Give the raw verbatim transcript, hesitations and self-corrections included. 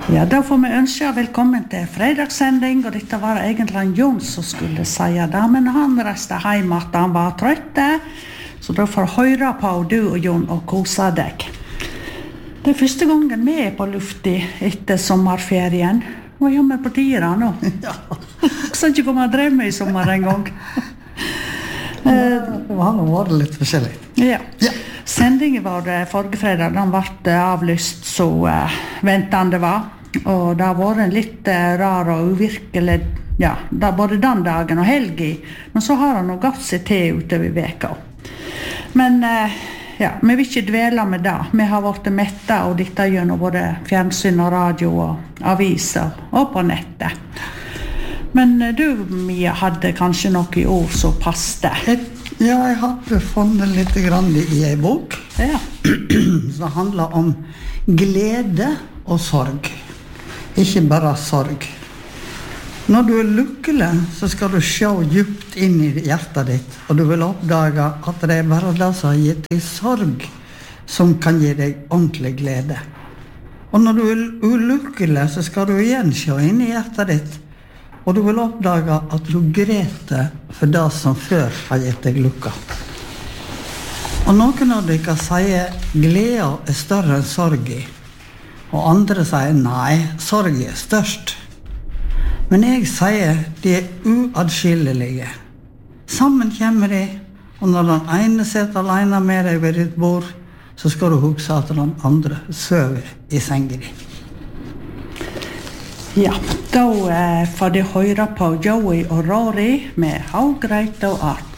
Ja, da får vi ønske velkommen til fredagssending, og dette var egentlig en Jon som skulle si det, men han reiste hjem at han var trøtt, så da får høre på du og Jon og kose deg. Det er første gangen vi er på lufti etter sommerferien, og jeg er på tida nå. Ja. Så ikke komme og drømme i sommer en gang. Det var noe var det litt forskjellig. Ja. Ja. Sendingen var forrige fredag, den ble avlyst så uh, ventende var. Og det har vært en litt uh, rar og uvirkelig, ja, det både den dagen og helgi, men så har han nå gått seg til utover veka. Men uh, ja, vi vil ikke dvele med det. Vi har vært mette og dette gjennom både fjernsyn og radio og aviser og på nettet. Men uh, du, Mia, hadde kanskje noe i ord som passte? Ja, jeg hadde funnet litt grann i en bok ja. som handler om glede og sorg. Ikke bare sorg. Når du er lykkelig, så skal du se djupt inn i hjertet ditt, og du vil oppdage at det er bare det som har gitt deg sorg som kan gi deg ordentlig glede. Og når du er ulykkelig, så skal du igjen se inn i hjertet ditt, og du vil oppdage at du greter for det som før har gitt deg lykka. Og noen av dere sier glede er større enn sorg i, og andre sier nei, sorg er størst. Men jeg sier de er uadskillelige. Sammen kommer de, og når den ene sitter alene med deg ved ditt bord, så skal du huske at den andre søver i sengen din. Ja, da eh, får de høre på Joey og Rory med How Great Thou Art.